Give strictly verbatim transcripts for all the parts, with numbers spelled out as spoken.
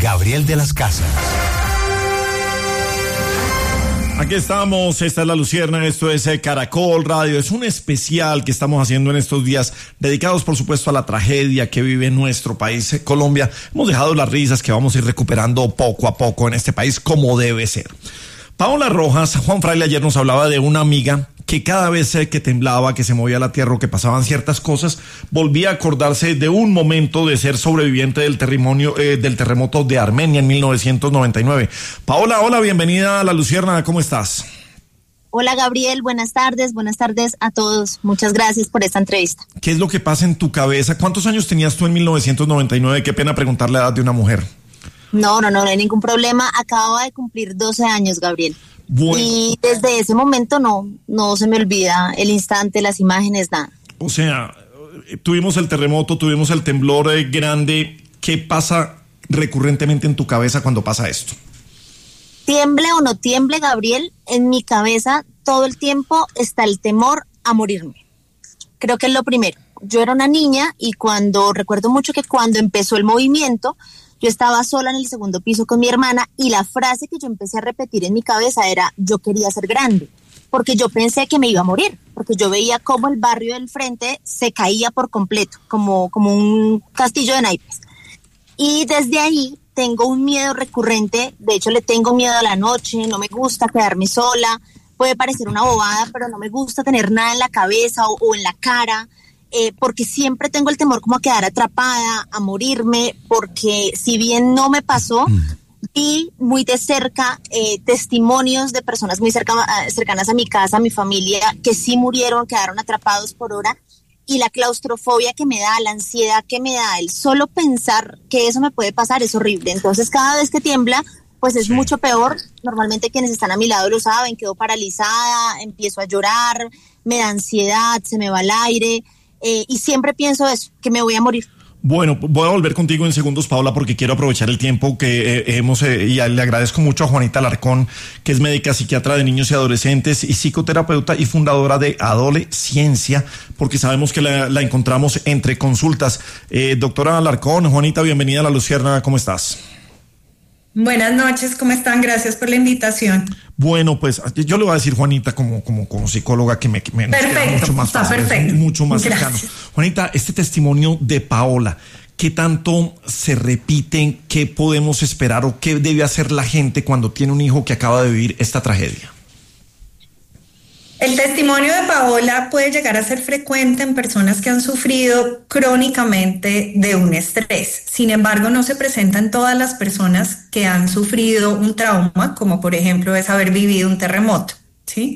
Gabriel de las Casas. Aquí estamos, esta es La Lucierna, esto es Caracol Radio, es un especial que estamos haciendo en estos días, dedicados por supuesto a la tragedia que vive nuestro país, Colombia. Hemos dejado las risas que vamos a ir recuperando poco a poco en este país como debe ser. Paola Rojas, Juan Fraile ayer nos hablaba de una amiga que cada vez que temblaba, que se movía la tierra o que pasaban ciertas cosas, volvía a acordarse de un momento de ser sobreviviente del terremoto, eh, del terremoto de Armenia en mil novecientos noventa y nueve. Paola, hola, bienvenida a La Lucierna, ¿cómo estás? Hola Gabriel, buenas tardes, buenas tardes a todos. Muchas gracias por esta entrevista. ¿Qué es lo que pasa en tu cabeza? ¿Cuántos años tenías tú en mil novecientos noventa y nueve? Qué pena preguntar la edad de una mujer. No, no, no, no hay ningún problema. Acababa de cumplir doce años, Gabriel. Bueno. Y desde ese momento no, no se me olvida el instante, las imágenes, nada. O sea, tuvimos el terremoto, tuvimos el temblor eh, grande. ¿Qué pasa recurrentemente en tu cabeza cuando pasa esto? Tiemble o no tiemble, Gabriel, en mi cabeza todo el tiempo está el temor a morirme. Creo que es lo primero. Yo era una niña y cuando, recuerdo mucho que cuando empezó el movimiento, yo estaba sola en el segundo piso con mi hermana y la frase que yo empecé a repetir en mi cabeza era: yo quería ser grande, porque yo pensé que me iba a morir, porque yo veía cómo el barrio del frente se caía por completo, como, como un castillo de naipes. Y desde ahí tengo un miedo recurrente, de hecho le tengo miedo a la noche, no me gusta quedarme sola, puede parecer una bobada, pero no me gusta tener nada en la cabeza o, o en la cara. Eh, porque siempre tengo el temor como a quedar atrapada, a morirme, porque si bien no me pasó, vi muy de cerca eh, testimonios de personas muy cerca, cercanas a mi casa, a mi familia, que sí murieron, quedaron atrapados por hora, y la claustrofobia que me da, la ansiedad que me da, el solo pensar que eso me puede pasar es horrible. Entonces cada vez que tiembla, pues es sí. mucho peor. Normalmente quienes están a mi lado lo saben, quedo paralizada, empiezo a llorar, me da ansiedad, se me va el aire. Eh, y siempre pienso eso, que me voy a morir. Bueno, voy a volver contigo en segundos, Paola, porque quiero aprovechar el tiempo que eh, hemos, eh, y le agradezco mucho a Juanita Alarcón, que es médica psiquiatra de niños y adolescentes y psicoterapeuta y fundadora de Adolesciencia, porque sabemos que la, la encontramos entre consultas. Eh, doctora Alarcón, Juanita, bienvenida a La Lucierna, ¿cómo estás? Buenas noches, ¿cómo están? Gracias por la invitación. Bueno, pues yo le voy a decir, Juanita, como, como, como psicóloga, que me, me perfecto, queda mucho más está fácil, perfecto. mucho más Gracias. cercano. Juanita, este testimonio de Paola, ¿qué tanto se repite? ¿Qué podemos esperar o qué debe hacer la gente cuando tiene un hijo que acaba de vivir esta tragedia? El testimonio de Paola puede llegar a ser frecuente en personas que han sufrido crónicamente de un estrés. Sin embargo, no se presenta en todas las personas que han sufrido un trauma, como por ejemplo es haber vivido un terremoto, ¿sí?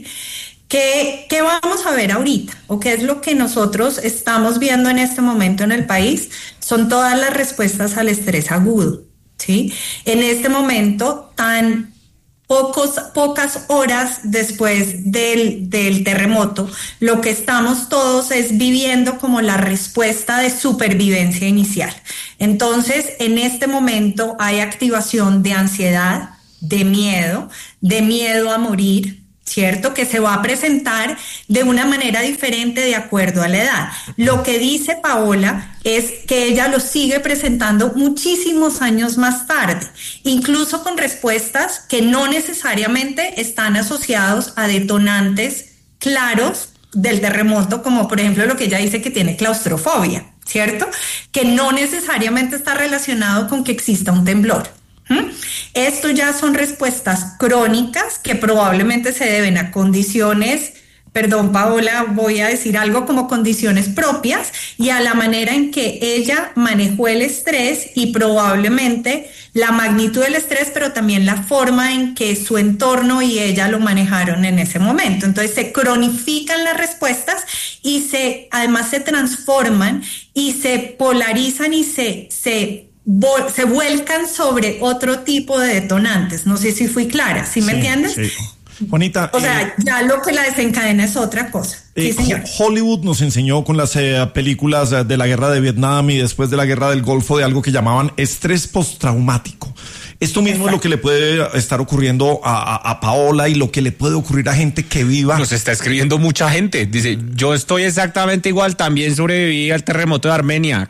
¿Qué, qué vamos a ver ahorita? ¿O qué es lo que nosotros estamos viendo en este momento en el país? Son todas las respuestas al estrés agudo, ¿sí? En este momento tan Pocos, pocas horas después del, del terremoto, lo que estamos todos es viviendo como la respuesta de supervivencia inicial. Entonces, en este momento hay activación de ansiedad, de miedo, de miedo a morir, ¿cierto? Que se va a presentar de una manera diferente de acuerdo a la edad. Lo que dice Paola es que ella lo sigue presentando muchísimos años más tarde, incluso con respuestas que no necesariamente están asociados a detonantes claros del terremoto, como por ejemplo lo que ella dice que tiene claustrofobia, ¿cierto? Que no necesariamente está relacionado con que exista un temblor. ¿Mm? Esto ya son respuestas crónicas que probablemente se deben a condiciones, perdón Paola, voy a decir algo como condiciones propias y a la manera en que ella manejó el estrés y probablemente la magnitud del estrés, pero también la forma en que su entorno y ella lo manejaron en ese momento. Entonces se cronifican las respuestas y se, además se transforman y se polarizan y se, se se vuelcan sobre otro tipo de detonantes. No sé si fui clara, ¿sí me sí, entiendes? Sí. Juanita, o sea, eh, ya lo que la desencadena es otra cosa. Eh, sí, señor. Hollywood nos enseñó con las eh, películas de la guerra de Vietnam y después de la guerra del Golfo de algo que llamaban estrés postraumático. Esto mismo Exacto. es lo que le puede estar ocurriendo a, a, a Paola y lo que le puede ocurrir a gente que viva. Nos está escribiendo mucha gente. Dice, yo estoy exactamente igual, también sobreviví al terremoto de Armenia.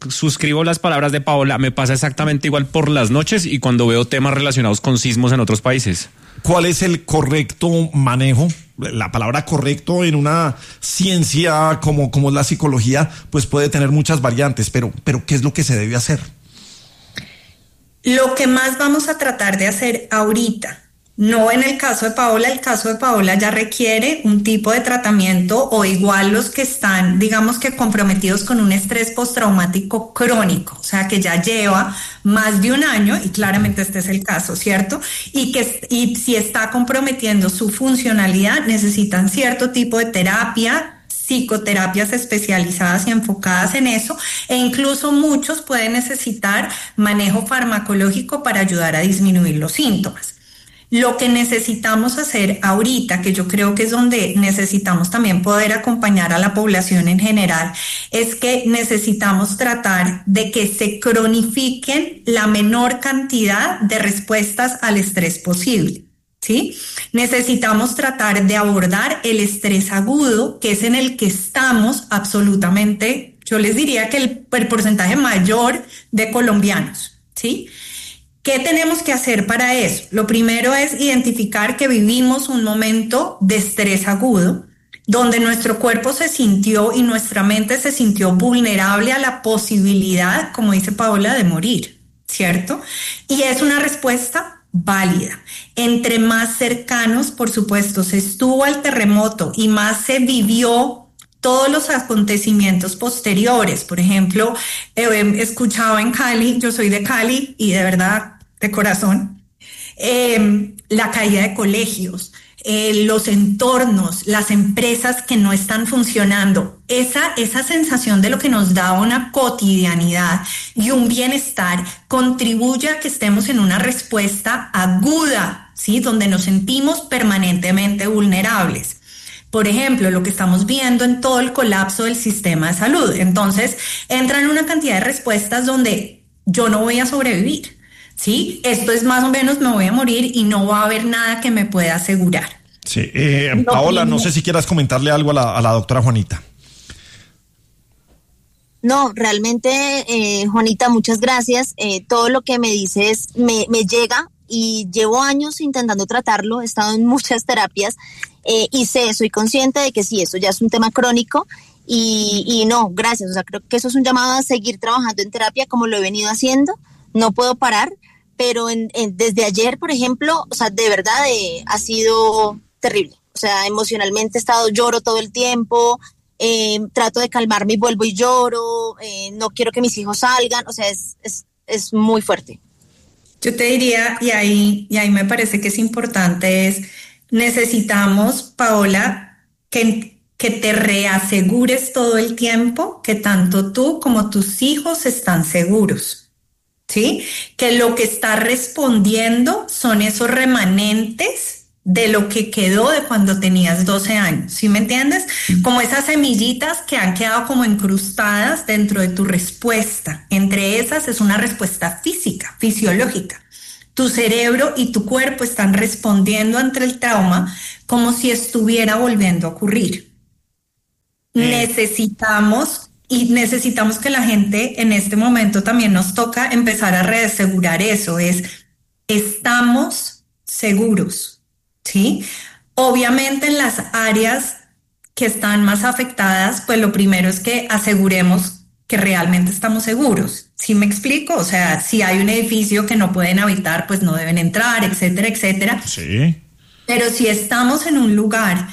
suscribo las palabras de Paola, me pasa exactamente igual por las noches y cuando veo temas relacionados con sismos en otros países. ¿Cuál es el correcto manejo? La palabra correcto en una ciencia como, como es la psicología, pues puede tener muchas variantes, pero, pero ¿qué es lo que se debe hacer? Lo que más vamos a tratar de hacer ahorita, no en el caso de Paola, el caso de Paola ya requiere un tipo de tratamiento o igual los que están, digamos que comprometidos con un estrés postraumático crónico, o sea que ya lleva más de un año y claramente este es el caso, ¿cierto? Y que y si está comprometiendo su funcionalidad necesitan cierto tipo de terapia, psicoterapias especializadas y enfocadas en eso, e incluso muchos pueden necesitar manejo farmacológico para ayudar a disminuir los síntomas. Lo que necesitamos hacer ahorita, que yo creo que es donde necesitamos también poder acompañar a la población en general, es que necesitamos tratar de que se cronifiquen la menor cantidad de respuestas al estrés posible. ¿Sí? Necesitamos tratar de abordar el estrés agudo, que es en el que estamos absolutamente, yo les diría que el, el porcentaje mayor de colombianos, ¿sí? ¿Qué tenemos que hacer para eso? Lo primero es identificar que vivimos un momento de estrés agudo, donde nuestro cuerpo se sintió y nuestra mente se sintió vulnerable a la posibilidad, como dice Paola, de morir, ¿cierto? Y es una respuesta válida. Entre más cercanos, por supuesto, se estuvo al terremoto y más se vivió todos los acontecimientos posteriores. Por ejemplo, eh, escuchaba en Cali, yo soy de Cali y de verdad, de corazón, eh, la caída de colegios, eh, los entornos, las empresas que no están funcionando, esa, esa sensación de lo que nos da una cotidianidad y un bienestar contribuye a que estemos en una respuesta aguda, ¿sí? Donde nos sentimos permanentemente vulnerables. Por ejemplo, lo que estamos viendo en todo el colapso del sistema de salud. Entonces, entran una cantidad de respuestas donde yo no voy a sobrevivir, ¿sí? Esto es más o menos me voy a morir y no va a haber nada que me pueda asegurar. Sí, eh, Paola, no sé si quieras comentarle algo a la, a la doctora Juanita. No, realmente, eh, Juanita, muchas gracias. Eh, todo lo que me dices me, me llega y llevo años intentando tratarlo, he estado en muchas terapias eh, y sé, soy consciente de que sí, eso ya es un tema crónico y, y no, gracias. O sea, creo que eso es un llamado a seguir trabajando en terapia como lo he venido haciendo. No puedo parar, pero en, en, desde ayer, por ejemplo, o sea, de verdad eh, ha sido terrible. O sea, emocionalmente he estado, lloro todo el tiempo, eh, trato de calmarme y vuelvo y lloro, eh, no quiero que mis hijos salgan, o sea, es, es, es muy fuerte. Yo te diría, y ahí, y ahí me parece que es importante, es necesitamos, Paola, que, que te reasegures todo el tiempo que tanto tú como tus hijos están seguros, ¿sí? Que lo que está respondiendo son esos remanentes de lo que quedó de cuando tenías doce años, ¿sí me entiendes? Como esas semillitas que han quedado como incrustadas dentro de tu respuesta. Entre esas es una respuesta física, fisiológica. Tu cerebro y tu cuerpo están respondiendo ante el trauma como si estuviera volviendo a ocurrir. Mm. Necesitamos y necesitamos que la gente en este momento también nos toca empezar a reasegurar eso, es estamos seguros. ¿Sí? Obviamente en las áreas que están más afectadas, pues lo primero es que aseguremos que realmente estamos seguros. ¿Sí me explico? O sea, si hay un edificio que no pueden habitar, pues no deben entrar, etcétera, etcétera. Sí. Pero si estamos en un lugar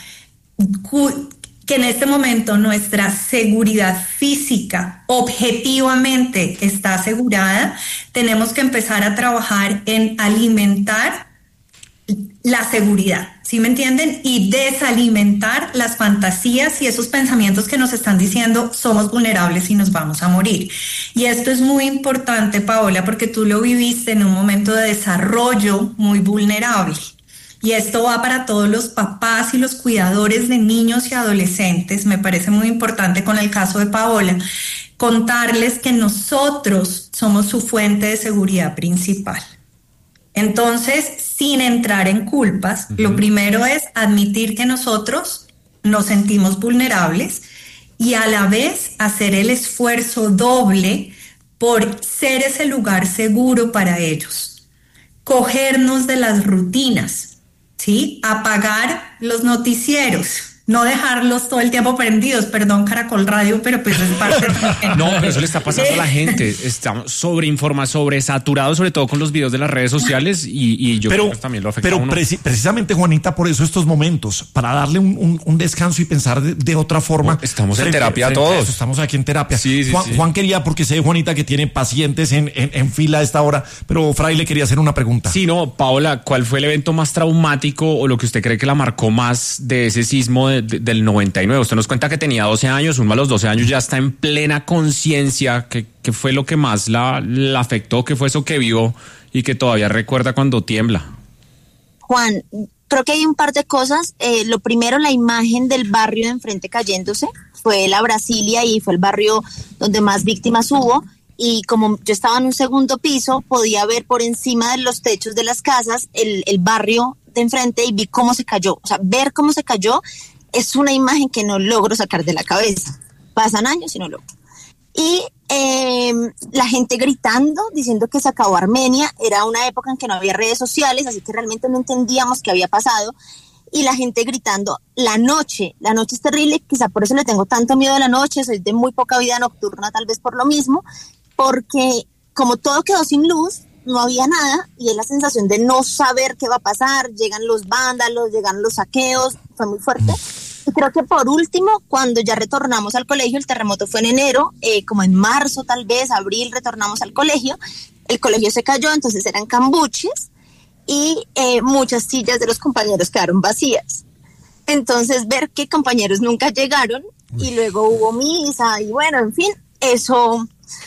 que en este momento nuestra seguridad física objetivamente está asegurada, tenemos que empezar a trabajar en alimentar la seguridad, ¿sí me entienden? Y desalimentar las fantasías y esos pensamientos que nos están diciendo somos vulnerables y nos vamos a morir. Y esto es muy importante, Paola, porque tú lo viviste en un momento de desarrollo muy vulnerable. Y esto va para todos los papás y los cuidadores de niños y adolescentes. Me parece muy importante con el caso de Paola, contarles que nosotros somos su fuente de seguridad principal. Entonces, sin entrar en culpas, uh-huh. Lo primero es admitir que nosotros nos sentimos vulnerables y a la vez hacer el esfuerzo doble por ser ese lugar seguro para ellos. Cogernos de las rutinas, ¿sí? Apagar los noticieros, no dejarlos todo el tiempo prendidos. Perdón, Caracol Radio, pero pues es parte de... No, pero eso le está pasando a la gente. Estamos sobreinformados, sobresaturados, sobre todo con los videos de las redes sociales y, y yo pero, creo que también lo afecta pero a uno. Preci- precisamente, Juanita, por eso estos momentos, para darle un, un, un descanso y pensar de, de otra forma. Estamos en frente- terapia frente a todos. eso, estamos aquí en terapia. Sí, sí, Juan, sí. Juan quería, porque sé, Juanita, que tiene pacientes en, en, en fila a esta hora, pero Fray le quería hacer una pregunta. Sí, no, Paola, ¿cuál fue el evento más traumático o lo que usted cree que la marcó más de ese sismo de, de, del noventa y nueve? Usted nos cuenta que tenía doce años, uno a los doce años ya está en plena conciencia. ¿Qué, qué fue lo que más la, la afectó? ¿Qué fue eso que vio y que todavía recuerda cuando tiembla? Juan, creo que hay un par de cosas. Eh, lo primero, la imagen del barrio de enfrente cayéndose. Fue la Brasilia y fue el barrio donde más víctimas hubo. Y como yo estaba en un segundo piso, podía ver por encima de los techos de las casas el, el barrio de enfrente y vi cómo se cayó. O sea, ver cómo se cayó es una imagen que no logro sacar de la cabeza. Pasan años y no logro. Y eh, la gente gritando, diciendo que se acabó Armenia. Era una época en que no había redes sociales, así que realmente no entendíamos qué había pasado. Y la gente gritando, la noche, la noche es terrible, quizá por eso le tengo tanto miedo a la noche, soy de muy poca vida nocturna, tal vez por lo mismo, porque como todo quedó sin luz, no había nada, y es la sensación de no saber qué va a pasar, llegan los vándalos, llegan los saqueos, fue muy fuerte. Y creo que por último, cuando ya retornamos al colegio, el terremoto fue en enero, eh, como en marzo tal vez, abril, retornamos al colegio, el colegio se cayó, entonces eran cambuches, y eh, muchas sillas de los compañeros quedaron vacías. Entonces ver que compañeros nunca llegaron, y luego hubo misa, y bueno, en fin, eso...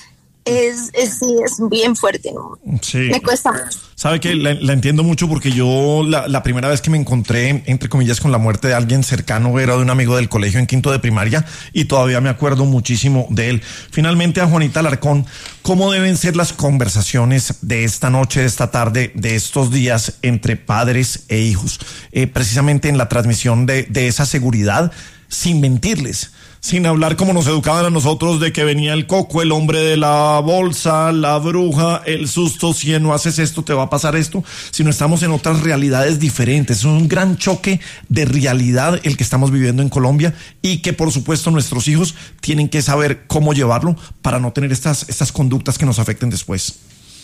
Es, es, sí, es bien fuerte, ¿no? Sí. Me cuesta mucho. Sabe que la, la entiendo mucho porque yo la, la primera vez que me encontré, entre comillas, con la muerte de alguien cercano era de un amigo del colegio en quinto de primaria y todavía me acuerdo muchísimo de él. Finalmente, a Juanita Alarcón, ¿cómo deben ser las conversaciones de esta noche, de esta tarde, de estos días entre padres e hijos? Eh, precisamente en la transmisión de, de esa seguridad, sin mentirles, sin hablar como nos educaban a nosotros de que venía el coco, el hombre de la bolsa, la bruja, el susto, si no haces esto te va a pasar esto, sino estamos en otras realidades diferentes. Es un gran choque de realidad el que estamos viviendo en Colombia y que por supuesto nuestros hijos tienen que saber cómo llevarlo para no tener estas, estas conductas que nos afecten después.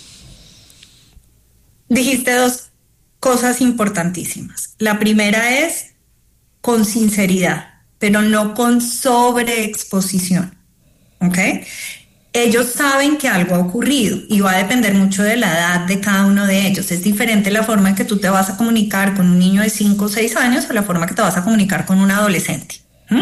Dijiste dos cosas importantísimas. La primera es con sinceridad, pero no con sobreexposición, ¿ok? Ellos saben que algo ha ocurrido y va a depender mucho de la edad de cada uno de ellos. Es diferente la forma en que tú te vas a comunicar con un niño de cinco o seis años a la forma que te vas a comunicar con un adolescente. ¿Mm?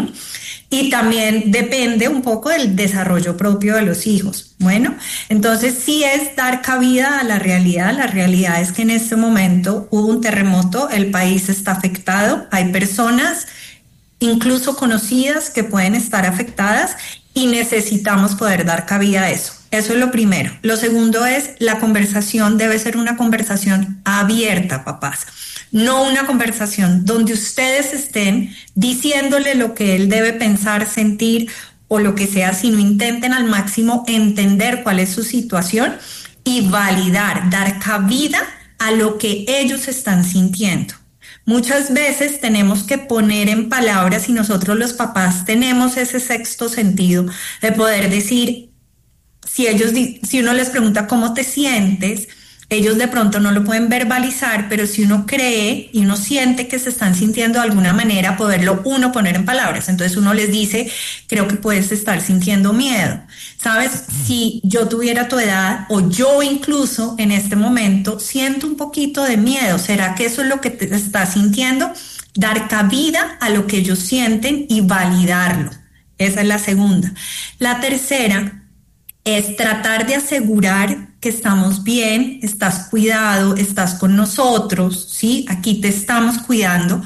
Y también depende un poco del desarrollo propio de los hijos. Bueno, entonces sí es dar cabida a la realidad. La realidad es que en este momento hubo un terremoto, el país está afectado, hay personas incluso conocidas que pueden estar afectadas y necesitamos poder dar cabida a eso. Eso es lo primero. Lo segundo es la conversación debe ser una conversación abierta, papás. No una conversación donde ustedes estén diciéndole lo que él debe pensar, sentir o lo que sea, sino intenten al máximo entender cuál es su situación y validar, dar cabida a lo que ellos están sintiendo. Muchas veces tenemos que poner en palabras y nosotros los papás tenemos ese sexto sentido de poder decir, si ellos, si uno les pregunta cómo te sientes, ellos de pronto no lo pueden verbalizar, pero si uno cree y uno siente que se están sintiendo de alguna manera, poderlo uno poner en palabras. Entonces uno les dice, creo que puedes estar sintiendo miedo. ¿Sabes? Si yo tuviera tu edad o yo incluso en este momento siento un poquito de miedo, ¿será que eso es lo que te estás sintiendo? Dar cabida a lo que ellos sienten y validarlo. Esa es la segunda. La tercera es tratar de asegurar que estamos bien, estás cuidado, estás con nosotros, ¿sí? Aquí te estamos cuidando,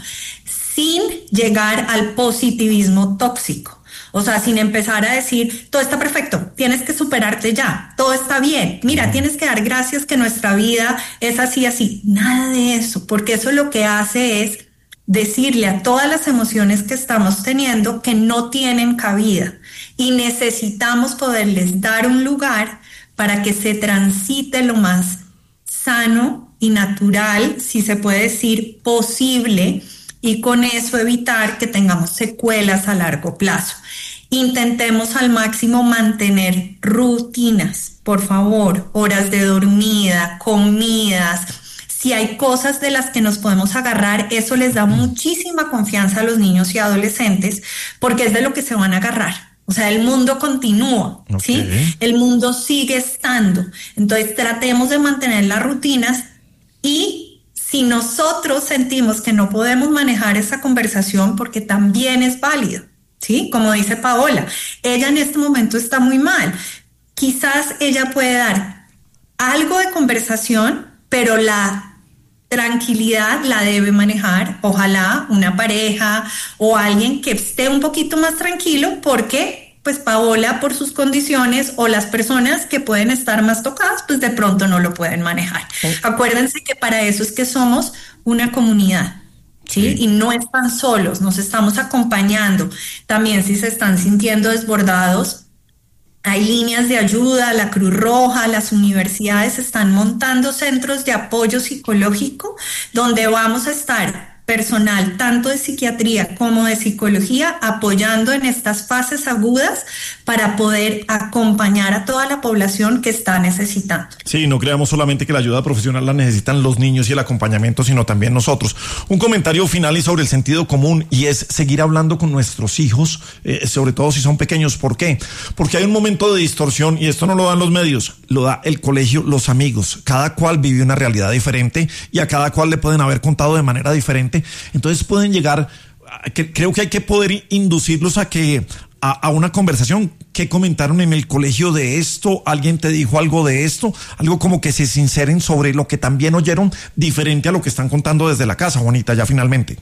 sin llegar al positivismo tóxico. O sea, sin empezar a decir, todo está perfecto, tienes que superarte ya, todo está bien, mira, tienes que dar gracias que nuestra vida es así, así. Nada de eso, porque eso lo que hace es decirle a todas las emociones que estamos teniendo que no tienen cabida y necesitamos poderles dar un lugar para que se transite lo más sano y natural, si se puede decir, posible, y con eso evitar que tengamos secuelas a largo plazo. Intentemos al máximo mantener rutinas, por favor, horas de dormida, comidas. Si hay cosas de las que nos podemos agarrar, eso les da muchísima confianza a los niños y adolescentes, porque es de lo que se van a agarrar. O sea, el mundo continúa, ¿sí? Okay. El mundo sigue estando. Entonces, tratemos de mantener las rutinas, y si nosotros sentimos que no podemos manejar esa conversación, porque también es válido, ¿sí? Como dice Paola, ella en este momento está muy mal. Quizás ella puede dar algo de conversación, pero la tranquilidad la debe manejar, ojalá una pareja o alguien que esté un poquito más tranquilo, porque pues Paola, por sus condiciones, o las personas que pueden estar más tocadas, pues de pronto no lo pueden manejar. Okay. Acuérdense que para eso es que somos una comunidad, ¿sí? Sí. Y no están solos, nos estamos acompañando. También si se están sintiendo desbordados, hay líneas de ayuda, la Cruz Roja, las universidades están montando centros de apoyo psicológico donde vamos a estar personal tanto de psiquiatría como de psicología apoyando en estas fases agudas para poder acompañar a toda la población que está necesitando. Sí, no creamos solamente que la ayuda profesional la necesitan los niños y el acompañamiento, sino también nosotros. Un comentario final y sobre el sentido común, y es seguir hablando con nuestros hijos, eh, sobre todo si son pequeños. ¿Por qué? Porque hay un momento de distorsión, y esto no lo dan los medios, lo da el colegio, los amigos. Cada cual vive una realidad diferente y a cada cual le pueden haber contado de manera diferente. Entonces pueden llegar, que, creo que hay que poder inducirlos a que a, a una conversación. ¿Qué comentaron en el colegio de esto? ¿Alguien te dijo algo de esto? Algo como que se sinceren sobre lo que también oyeron, diferente a lo que están contando desde la casa, Juanita, ya finalmente.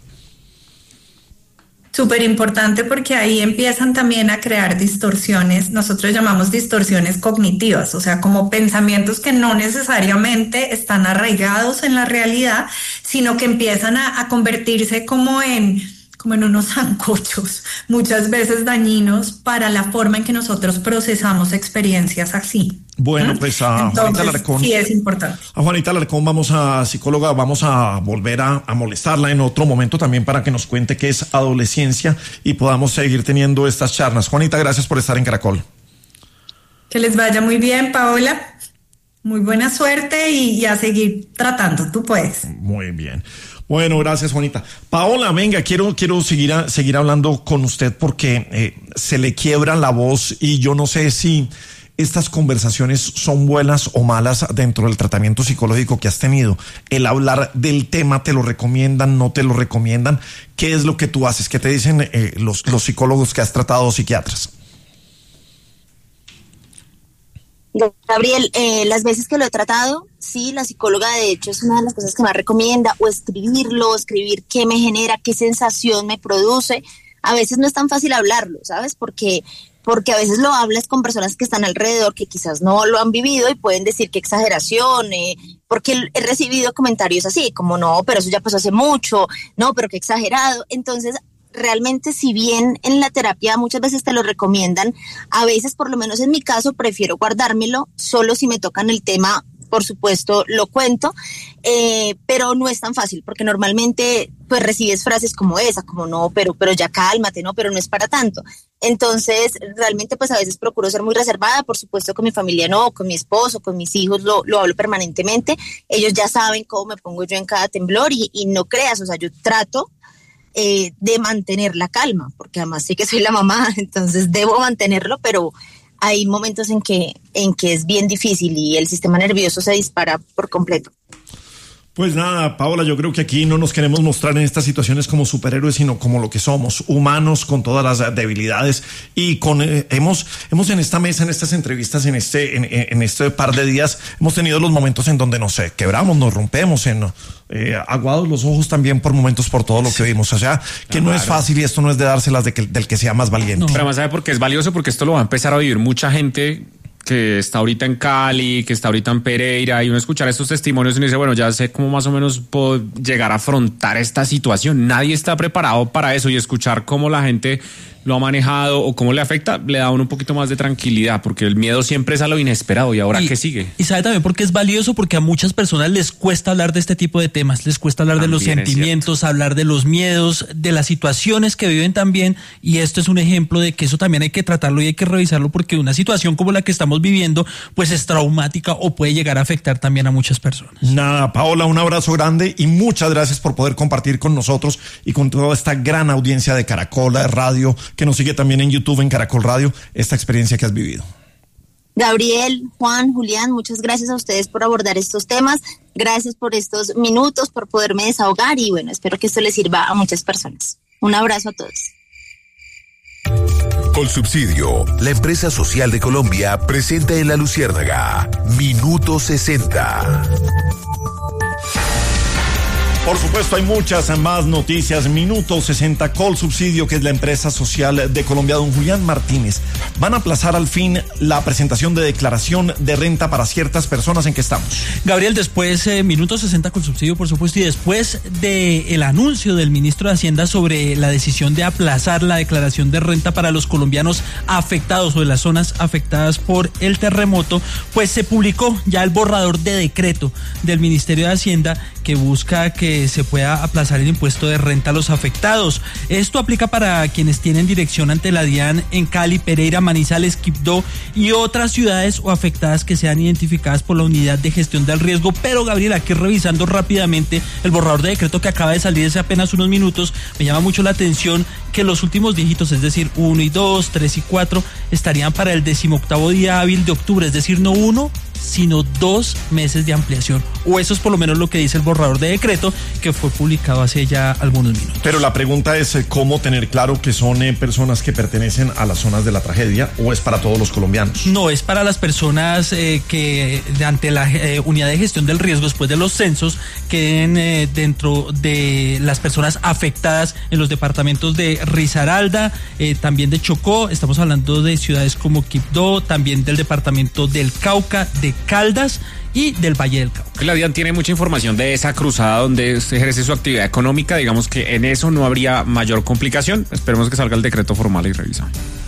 Súper importante, porque ahí empiezan también a crear distorsiones, nosotros llamamos distorsiones cognitivas, o sea, como pensamientos que no necesariamente están arraigados en la realidad, sino que empiezan a, a convertirse como en, como en unos sancochos, muchas veces dañinos para la forma en que nosotros procesamos experiencias así. Bueno, pues a Entonces, Juanita Alarcón. Sí, es importante. A Juanita Alarcón, vamos a psicóloga, vamos a volver a, a molestarla en otro momento también para que nos cuente qué es adolescencia y podamos seguir teniendo estas charlas. Juanita, gracias por estar en Caracol. Que les vaya muy bien, Paola. Muy buena suerte y, y a seguir tratando. Tú puedes. Muy bien. Bueno, gracias, Juanita. Paola, venga, quiero, quiero seguir, a, seguir hablando con usted porque eh, se le quiebra la voz y yo no sé si estas conversaciones son buenas o malas dentro del tratamiento psicológico que has tenido. El hablar del tema, ¿te lo recomiendan, no te lo recomiendan? ¿Qué es lo que tú haces? ¿Qué te dicen eh, los, los psicólogos que has tratado, psiquiatras? Gabriel, eh, las veces que lo he tratado, sí, la psicóloga de hecho es una de las cosas que más recomienda, o escribirlo, escribir qué me genera, qué sensación me produce. A veces no es tan fácil hablarlo, ¿sabes? Porque porque a veces lo hablas con personas que están alrededor que quizás no lo han vivido y pueden decir qué exageración, eh, porque he recibido comentarios así, como no, pero eso ya pasó hace mucho, no, pero qué exagerado. Entonces, realmente, si bien en la terapia muchas veces te lo recomiendan, a veces, por lo menos en mi caso, prefiero guardármelo, solo si me tocan el tema, por supuesto, lo cuento, eh, pero no es tan fácil, porque normalmente pues recibes frases como esa, como no, pero, pero ya cálmate, no, pero no es para tanto. Entonces, realmente pues a veces procuro ser muy reservada, por supuesto con mi familia no, con mi esposo, con mis hijos lo, lo hablo permanentemente, ellos ya saben cómo me pongo yo en cada temblor y, y no creas, o sea, yo trato eh, de mantener la calma, porque además sí que soy la mamá, entonces debo mantenerlo, pero hay momentos en que, en que es bien difícil y el sistema nervioso se dispara por completo. Pues nada, Paola, yo creo que aquí no nos queremos mostrar en estas situaciones como superhéroes, sino como lo que somos, humanos con todas las debilidades y con eh, hemos hemos en esta mesa, en estas entrevistas, en este en, en este par de días hemos tenido los momentos en donde nos sé, quebramos, nos rompemos, en eh, aguados los ojos también por momentos por todo lo que vimos, o sea, que claro, no es fácil y esto no es de dárselas de que, del que sea más valiente. No. Pero además, ¿sabe por qué es valioso? Porque esto lo va a empezar a vivir mucha gente que está ahorita en Cali, que está ahorita en Pereira, y uno escuchar estos testimonios y uno dice, bueno, ya sé cómo más o menos puedo llegar a afrontar esta situación. Nadie está preparado para eso, y escuchar cómo la gente lo ha manejado o cómo le afecta, le da a uno un poquito más de tranquilidad, porque el miedo siempre es a lo inesperado. ¿Y ahora y, qué sigue? Y sabe también porque es valioso, porque a muchas personas les cuesta hablar de este tipo de temas, les cuesta hablar también de los sentimientos, hablar de los miedos, de las situaciones que viven también, y esto es un ejemplo de que eso también hay que tratarlo y hay que revisarlo, porque una situación como la que estamos viviendo pues es traumática o puede llegar a afectar también a muchas personas. Nada, Paola, un abrazo grande y muchas gracias por poder compartir con nosotros y con toda esta gran audiencia de Caracol Radio, que nos sigue también en YouTube, en Caracol Radio, esta experiencia que has vivido. Gabriel, Juan, Julián, muchas gracias a ustedes por abordar estos temas, gracias por estos minutos, por poderme desahogar y bueno, espero que esto les sirva a muchas personas. Un abrazo a todos. Colsubsidio, la empresa social de Colombia, presenta en La Luciérnaga Minuto sesenta. Por supuesto, hay muchas más noticias. Minuto sesenta, Colsubsidio, que es la empresa social de Colombia. Don Julián Martínez, van a aplazar al fin la presentación de declaración de renta para ciertas personas. ¿En qué estamos? Gabriel, después, eh, Minuto sesenta Colsubsidio, por supuesto, y después del anuncio del ministro de Hacienda sobre la decisión de aplazar la declaración de renta para los colombianos afectados o de las zonas afectadas por el terremoto, pues se publicó ya el borrador de decreto del Ministerio de Hacienda que busca que se pueda aplazar el impuesto de renta a los afectados. Esto aplica para quienes tienen dirección ante la DIAN en Cali, Pereira, Manizales, Quibdó y otras ciudades o afectadas que sean identificadas por la Unidad de Gestión del Riesgo. Pero, Gabriel, aquí revisando rápidamente el borrador de decreto que acaba de salir hace apenas unos minutos, me llama mucho la atención que los últimos dígitos, es decir, uno y dos, tres y cuatro, estarían para el decimoctavo día hábil de octubre, es decir, no uno, sino dos meses de ampliación. O eso es por lo menos lo que dice el borrador de decreto que fue publicado hace ya algunos minutos. Pero la pregunta es cómo tener claro que son eh, personas que pertenecen a las zonas de la tragedia, o es para todos los colombianos. No, es para las personas eh, que ante la eh, Unidad de Gestión del Riesgo, después de los censos, queden eh, dentro de las personas afectadas en los departamentos de Risaralda, eh, también de Chocó. Estamos hablando de ciudades como Quibdó, también del departamento del Cauca, de Caldas y del Valle del Cauca. La DIAN tiene mucha información de esa cruzada donde se ejerce su actividad económica. Digamos que en eso no habría mayor complicación. Esperemos que salga el decreto formal y revisa.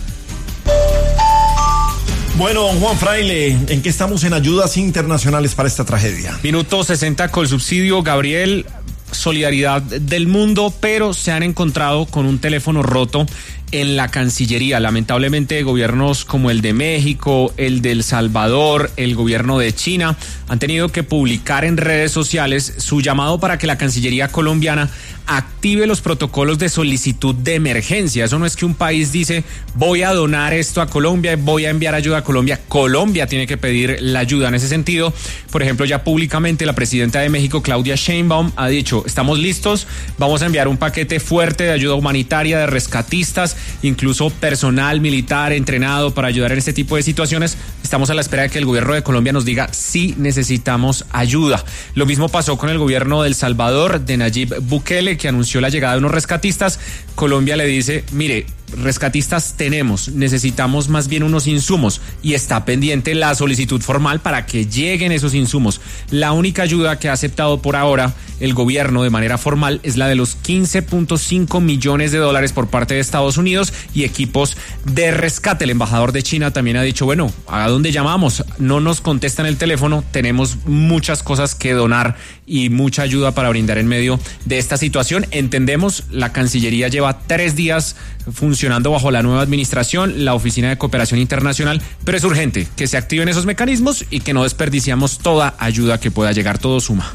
Bueno, Juan Fraile, ¿en qué estamos en ayudas internacionales para esta tragedia? Minuto sesenta Colsubsidio, Gabriel, solidaridad del mundo, pero se han encontrado con un teléfono roto en la Cancillería. Lamentablemente, gobiernos como el de México, el de El Salvador, el gobierno de China han tenido que publicar en redes sociales su llamado para que la Cancillería colombiana active los protocolos de solicitud de emergencia. Eso no es que un país dice voy a donar esto a Colombia, voy a enviar ayuda a Colombia. Colombia tiene que pedir la ayuda. En ese sentido, por ejemplo, ya públicamente la presidenta de México, Claudia Sheinbaum, ha dicho: estamos listos, vamos a enviar un paquete fuerte de ayuda humanitaria, de rescatistas, incluso personal militar entrenado para ayudar en este tipo de situaciones. Estamos a la espera de que el gobierno de Colombia nos diga si necesitamos ayuda. Lo mismo pasó con el gobierno de El Salvador, de Nayib Bukele, que anunció la llegada de unos rescatistas. Colombia le dice: mire, rescatistas tenemos, necesitamos más bien unos insumos, y está pendiente la solicitud formal para que lleguen esos insumos. La única ayuda que ha aceptado por ahora el gobierno de manera formal es la de los quince punto cinco millones de dólares por parte de Estados Unidos y equipos de rescate. El embajador de China también ha dicho: bueno, ¿a dónde llamamos? No nos contestan el teléfono, tenemos muchas cosas que donar y mucha ayuda para brindar en medio de esta situación. Entendemos, la Cancillería lleva tres días funcionando bajo la nueva administración, la Oficina de Cooperación Internacional, pero es urgente que se activen esos mecanismos y que no desperdiciamos toda ayuda que pueda llegar. Todo suma.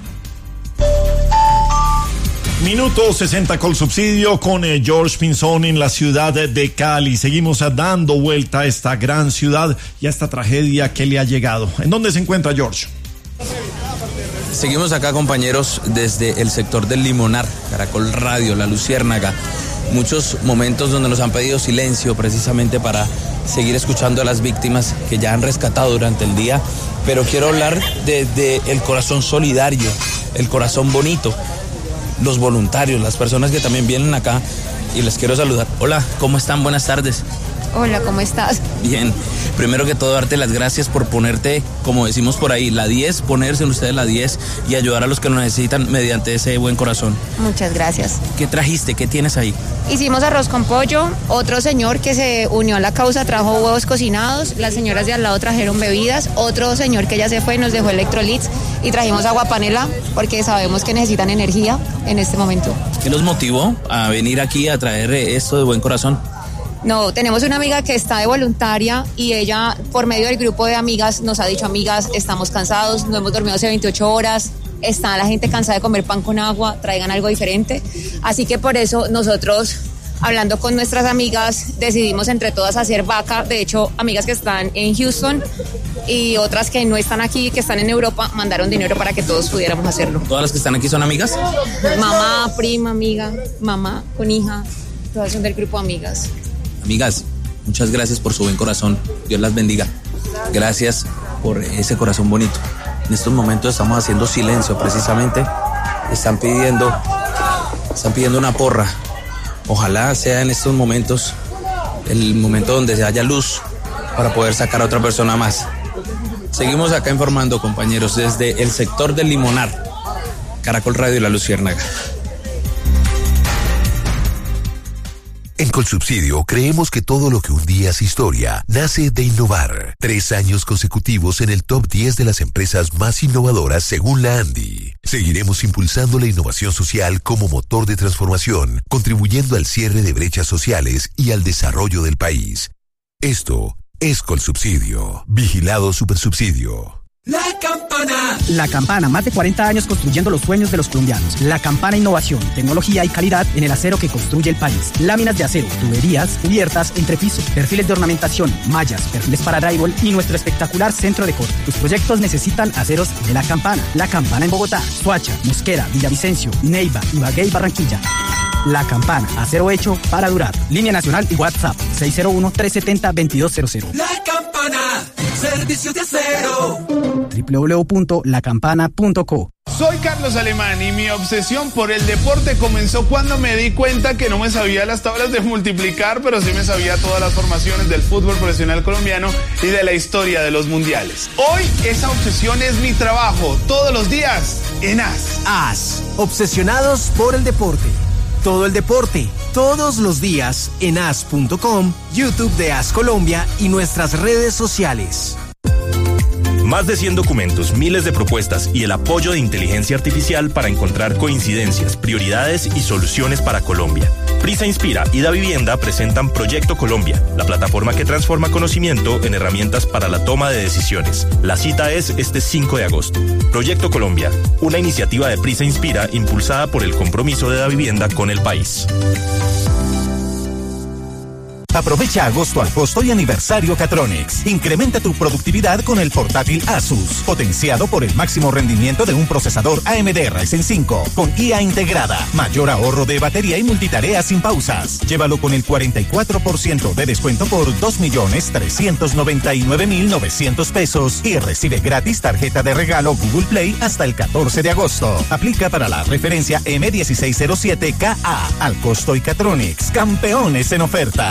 Minuto sesenta Colsubsidio con eh, George Pinzón en la ciudad de Cali. Seguimos eh, dando vuelta a esta gran ciudad y a esta tragedia que le ha llegado. ¿En dónde se encuentra George? Seguimos acá, compañeros, desde el sector del Limonar, Caracol Radio, La Luciérnaga. Muchos momentos donde nos han pedido silencio precisamente para seguir escuchando a las víctimas que ya han rescatado durante el día, pero quiero hablar desde el corazón solidario, el corazón bonito, los voluntarios, las personas que también vienen acá, y les quiero saludar. Hola, ¿cómo están? Buenas tardes. Hola, ¿cómo estás? Bien, Primero que todo, darte las gracias por ponerte, como decimos por ahí, la diez, ponerse en ustedes la diez y ayudar a los que lo necesitan mediante ese buen corazón. Muchas gracias. ¿Qué trajiste? ¿Qué tienes ahí? Hicimos arroz con pollo, otro señor que se unió a la causa trajo huevos cocinados, las señoras de al lado trajeron bebidas, otro señor que ya se fue nos dejó electrolits y trajimos agua panela porque sabemos que necesitan energía en este momento. ¿Qué los motivó a venir aquí a traer esto de buen corazón? No, tenemos una amiga que está de voluntaria y ella por medio del grupo de amigas nos ha dicho: amigas, estamos cansados, no hemos dormido hace veintiocho horas, está la gente cansada de comer pan con agua, traigan algo diferente. Así que por eso nosotros, hablando con nuestras amigas, decidimos entre todas hacer vaca. De hecho, amigas que están en Houston y otras que no están aquí, que están en Europa, mandaron dinero para que todos pudiéramos hacerlo. ¿Todas las que están aquí son amigas? Mamá, prima, amiga, mamá con hija, todas son del grupo Amigas. Amigas, muchas gracias por su buen corazón. Dios las bendiga. Gracias por ese corazón bonito. En estos momentos estamos haciendo silencio, precisamente. Están pidiendo, están pidiendo una porra. Ojalá sea en estos momentos el momento donde haya luz para poder sacar a otra persona más. Seguimos acá informando, compañeros, desde el sector del Limonar. Caracol Radio y La Luciérnaga. En Colsubsidio creemos que todo lo que un día es historia nace de innovar. Tres años consecutivos en el top diez de las empresas más innovadoras según la ANDI. Seguiremos impulsando la innovación social como motor de transformación, contribuyendo al cierre de brechas sociales y al desarrollo del país. Esto es Colsubsidio. Vigilado Supersubsidio. La Campana. La Campana, más de cuarenta años construyendo los sueños de los colombianos. La Campana, innovación, tecnología y calidad en el acero que construye el país. Láminas de acero, tuberías, cubiertas, entrepiso, perfiles de ornamentación, mallas, perfiles para drywall y nuestro espectacular centro de corte. Tus proyectos necesitan aceros de La Campana. La Campana en Bogotá, Soacha, Mosquera, Villavicencio, Neiva, Ibagué y Barranquilla. La Campana, acero hecho para durar. Línea nacional y WhatsApp seis cero uno, tres siete cero, dos dos cero cero. La Campana, servicio de acero. doble u doble u doble u punto la campana punto co. Soy Carlos Alemán y mi obsesión por el deporte comenzó cuando me di cuenta que no me sabía las tablas de multiplicar, pero sí me sabía todas las formaciones del fútbol profesional colombiano y de la historia de los mundiales. Hoy esa obsesión es mi trabajo, todos los días en A S. A S, obsesionados por el deporte. Todo el deporte, todos los días en A S punto com, YouTube de A S Colombia y nuestras redes sociales. Más de cien documentos, miles de propuestas y el apoyo de inteligencia artificial para encontrar coincidencias, prioridades y soluciones para Colombia. Prisa Inspira y Da Vivienda presentan Proyecto Colombia, la plataforma que transforma conocimiento en herramientas para la toma de decisiones. La cita es este cinco de agosto. Proyecto Colombia, una iniciativa de Prisa Inspira impulsada por el compromiso de Da Vivienda con el país. Aprovecha agosto al costo y aniversario Catronics. Incrementa tu productividad con el portátil Asus, potenciado por el máximo rendimiento de un procesador A M D Ryzen cinco, con I A integrada, mayor ahorro de batería y multitarea sin pausas. Llévalo con el cuarenta y cuatro por ciento de descuento por dos millones trescientos noventa y nueve mil novecientos pesos y recibe gratis tarjeta de regalo Google Play hasta el catorce de agosto. Aplica para la referencia M dieciséis cero siete K A. Al costo y Catronics, campeones en oferta.